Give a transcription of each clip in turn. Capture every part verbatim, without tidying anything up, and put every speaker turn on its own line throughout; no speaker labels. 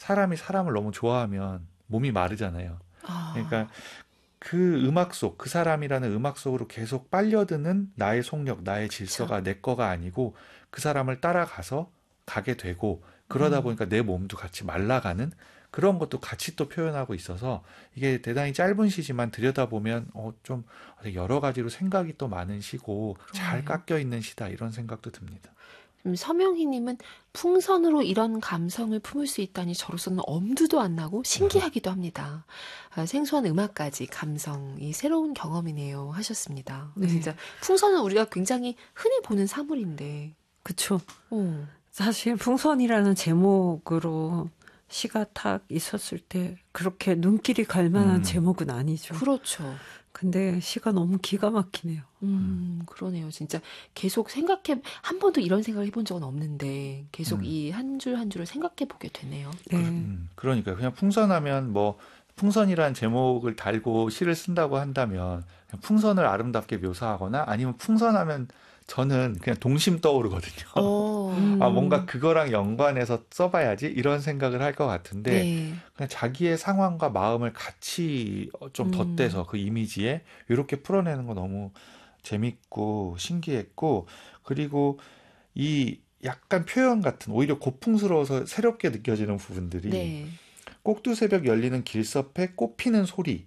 사람이 사람을 너무 좋아하면 몸이 마르잖아요.
아,
그러니까 그 음악 속, 그 사람이라는 음악 속으로 계속 빨려드는 나의 속력, 나의
그쵸.
질서가 내 거가 아니고 그 사람을 따라가서 가게 되고 그러다
음,
보니까 내 몸도 같이 말라가는 그런 것도 같이 또 표현하고 있어서 이게 대단히 짧은 시지만 들여다보면 어, 좀 여러 가지로 생각이 또 많은 시고 잘
그러네요.
깎여 있는 시다 이런 생각도 듭니다.
음, 서명희님은 풍선으로 이런 감성을 품을 수 있다니 저로서는 엄두도 안 나고 신기하기도 합니다. 아, 생소한 음악까지 감성이 새로운 경험이네요 하셨습니다.
네.
진짜 풍선은 우리가 굉장히 흔히 보는 사물인데,
그쵸.
어,
사실 풍선이라는 제목으로 시가 탁 있었을 때 그렇게 눈길이 갈 만한
음,
제목은 아니죠.
그렇죠.
근데 시가 너무 기가 막히네요.
음, 그러네요. 진짜 계속 생각해, 한 번도 이런 생각을 해본 적은 없는데, 계속
음.
이 한 줄 한 줄을 생각해 보게 되네요.
네.
그, 음, 그러니까 그냥 풍선하면 뭐 풍선이란 제목을 달고 시를 쓴다고 한다면 그냥 풍선을 아름답게 묘사하거나 아니면 풍선하면 저는 그냥 동심 떠오르거든요.
어,
아, 뭔가
음,
그거랑 연관해서 써봐야지 이런 생각을 할 것 같은데
네.
그냥 자기의 상황과 마음을 같이 좀
음,
덧대서 그 이미지에 이렇게 풀어내는 거 너무 재밌고 신기했고 그리고 이 약간 표현 같은 오히려 고풍스러워서 새롭게 느껴지는 부분들이
네.
꼭두새벽 열리는 길섭에 꽃피는 소리로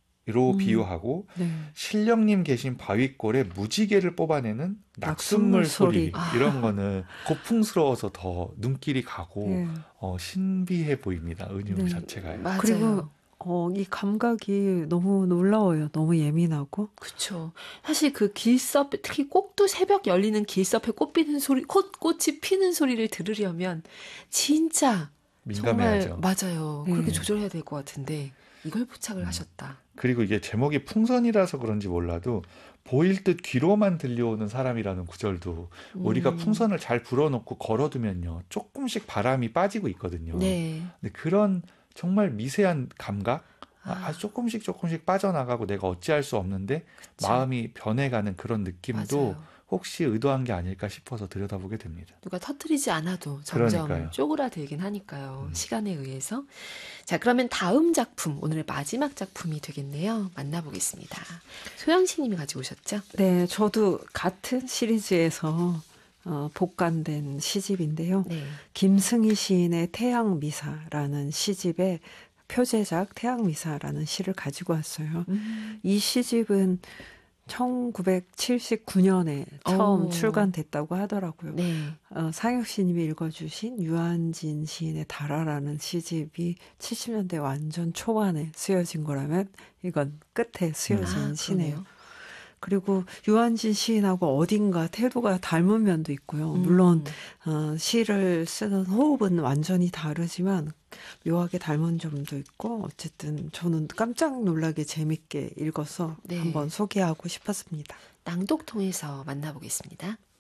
음,
비유하고
네.
신령님 계신 바위골에 무지개를 뽑아내는
낙숫물
낙숫물
소리.
소리
아,
이런 거는 고풍스러워서 더 눈길이 가고
네.
어, 신비해 보입니다. 은유
네.
자체가요.
그리고,
맞아요.
어, 이 감각이 너무 놀라워요. 너무 예민하고.
그쵸. 사실 그 길섭, 특히 꼭두 새벽 열리는 길섭에 꽃 피는 소리, 꽃, 꽃이 피는 소리를 들으려면 진짜 정말
민감해야죠.
맞아요. 그렇게
네.
네.
조절해야 될 것 같은데 이걸 포착을
음.
하셨다.
그리고 이게 제목이 풍선이라서 그런지 몰라도 보일 듯 귀로만 들려오는 사람이라는 구절도 우리가
음,
풍선을 잘 불어넣고 걸어두면요 조금씩 바람이 빠지고 있거든요.
네.
근데 그런 정말 미세한 감각 아, 아주
아,
조금씩 조금씩 빠져나가고 내가 어찌할 수 없는데
그쵸.
마음이 변해가는 그런 느낌도
맞아요.
혹시 의도한 게 아닐까 싶어서 들여다보게 됩니다.
누가 터뜨리지 않아도 점점
그러니까요.
쪼그라들긴 하니까요.
음.
시간에 의해서. 자, 그러면 다음 작품, 오늘의 마지막 작품이 되겠네요. 만나보겠습니다. 소영씨 님이 가지고 오셨죠?
네, 저도 같은 시리즈에서 어, 복간된 시집인데요.
네.
김승희 시인의 태양미사라는 시집의 표제작 태양미사라는 시를 가지고 왔어요.
음,
이 시집은 천구백칠십구 년에 처음
어,
출간됐다고 하더라고요.
네.
어, 상혁씨님이 읽어주신 유한진 시인의 달아라는 시집이 칠십 년대 완전 초반에 쓰여진 거라면 이건 끝에 쓰여진
아,
시네요.
그러네요.
그리고 유한진 시인하고 어딘가 태도가 닮은 면도 있고요. 물론
음,
어, 시를 쓰는 호흡은 완전히 다르지만 묘하게 닮은 점도 있고 어쨌든 저는 깜짝 놀라게 재밌게 읽어서
네.
한번 소개하고 싶었습니다.
낭독 통해서 만나보겠습니다.